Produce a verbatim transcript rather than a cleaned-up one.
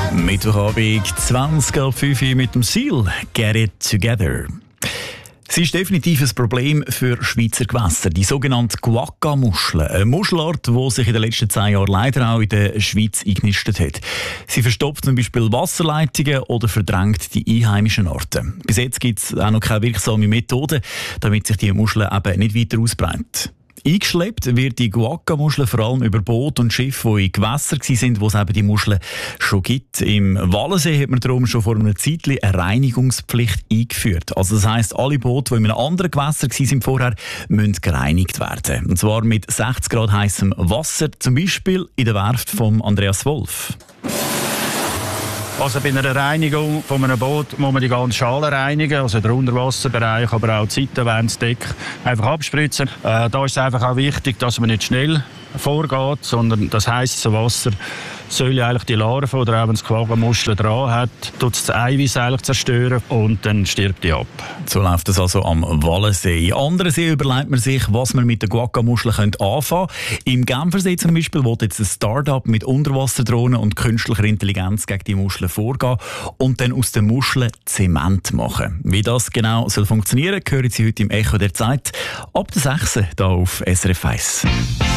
Mittwochabend, zwanzig ab fünf Uhr mit dem Ziel «Get it together». Sie ist definitiv ein Problem für Schweizer Gewässer, die sogenannte Guacca-Muschel. Eine Muschelart, die sich in den letzten zehn Jahren leider auch in der Schweiz eingenistet hat. Sie verstopft zum Beispiel Wasserleitungen oder verdrängt die einheimischen Arten. Bis jetzt gibt es auch noch keine wirksame Methode, damit sich die Muschel eben nicht weiter ausbreitet. Eingeschleppt wird die Guacca-Muschel vor allem über Boote und Schiffe, die in Gewässern waren, wo es eben die Muscheln schon gibt. Im Wallensee hat man darum schon vor einer Zeit eine Reinigungspflicht eingeführt. Also das heisst, alle Boote, die in einem anderen Gewässer waren vorher, müssen gereinigt werden. Und zwar mit sechzig Grad heissem Wasser, zum Beispiel in der Werft von Andreas Wolf. Also bei einer Reinigung von einem Boot muss man die ganze Schale reinigen, also den Unterwasserbereich, aber auch die Seitenwände, das Deck einfach abspritzen. Äh, da ist es einfach auch wichtig, dass man nicht schnell vorgeht, sondern das heisse Wasser soll eigentlich die Larve oder auch wenn es Quagga-Muschel dran hat, tut es das Eiweiß eigentlich zerstören und dann stirbt die ab. So läuft das also am Wallensee. In anderen See überlegt man sich, was man mit der Guacca-Muschel anfangen könnte. Im Genfersee zum Beispiel will jetzt ein Start-up mit Unterwasserdrohnen und künstlicher Intelligenz gegen die Muscheln vorgehen und dann aus den Muscheln Zement machen. Wie das genau soll funktionieren, hören Sie heute im Echo der Zeit ab der sechs hier auf S R F eins.